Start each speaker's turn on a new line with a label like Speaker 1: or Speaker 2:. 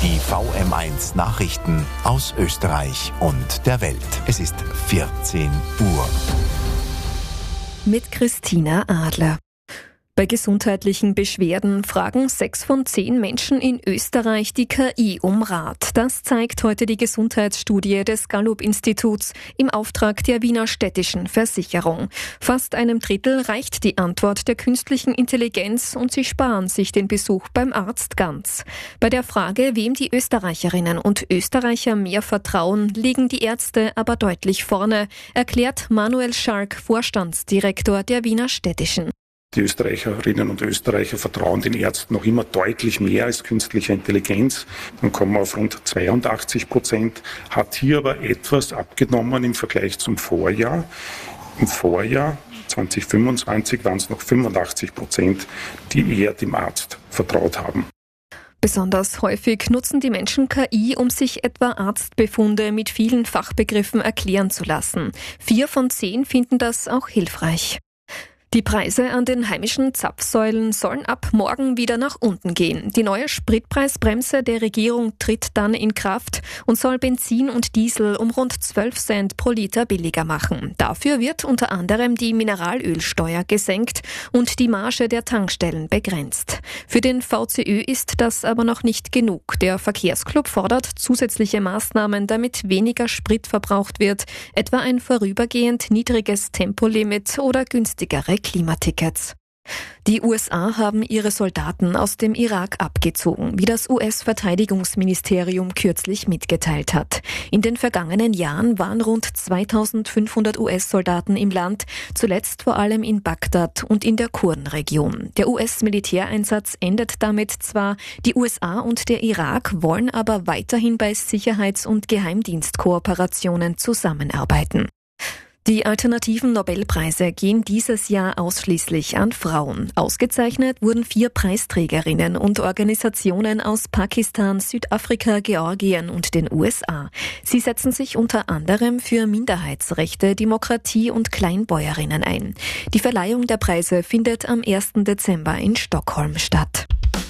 Speaker 1: Die VM1 Nachrichten aus Österreich und der Welt. Es ist 14 Uhr.
Speaker 2: Mit Christina Adler. Bei gesundheitlichen Beschwerden fragen 6 von 10 Menschen in Österreich die KI um Rat. Das zeigt heute die Gesundheitsstudie des Gallup-Instituts im Auftrag der Wiener Städtischen Versicherung. Fast einem Drittel reicht die Antwort der künstlichen Intelligenz und sie sparen sich den Besuch beim Arzt ganz. Bei der Frage, wem die Österreicherinnen und Österreicher mehr vertrauen, liegen die Ärzte aber deutlich vorne, erklärt Manuel Schalk, Vorstandsdirektor der Wiener Städtischen.
Speaker 3: Die Österreicherinnen und Österreicher vertrauen den Ärzten noch immer deutlich mehr als künstliche Intelligenz. Dann kommen wir auf rund 82%, hat hier aber etwas abgenommen im Vergleich zum Vorjahr. Im Vorjahr 2025 waren es noch 85%, die eher dem Arzt vertraut haben.
Speaker 2: Besonders häufig nutzen die Menschen KI, um sich etwa Arztbefunde mit vielen Fachbegriffen erklären zu lassen. 4 von 10 finden das auch hilfreich. Die Preise an den heimischen Zapfsäulen sollen ab morgen wieder nach unten gehen. Die neue Spritpreisbremse der Regierung tritt dann in Kraft und soll Benzin und Diesel um rund 12 Cent pro Liter billiger machen. Dafür wird unter anderem die Mineralölsteuer gesenkt und die Marge der Tankstellen begrenzt. Für den VCÖ ist das aber noch nicht genug. Der Verkehrsclub fordert zusätzliche Maßnahmen, damit weniger Sprit verbraucht wird, etwa ein vorübergehend niedriges Tempolimit oder günstigere Klimatickets. Die USA haben ihre Soldaten aus dem Irak abgezogen, wie das US-Verteidigungsministerium kürzlich mitgeteilt hat. In den vergangenen Jahren waren rund 2500 US-Soldaten im Land, zuletzt vor allem in Bagdad und in der Kurdenregion. Der US-Militäreinsatz endet damit zwar, die USA und der Irak wollen aber weiterhin bei Sicherheits- und Geheimdienstkooperationen zusammenarbeiten. Die alternativen Nobelpreise gehen dieses Jahr ausschließlich an Frauen. Ausgezeichnet wurden 4 Preisträgerinnen und Organisationen aus Pakistan, Südafrika, Georgien und den USA. Sie setzen sich unter anderem für Minderheitsrechte, Demokratie und Kleinbäuerinnen ein. Die Verleihung der Preise findet am 1. Dezember in Stockholm statt.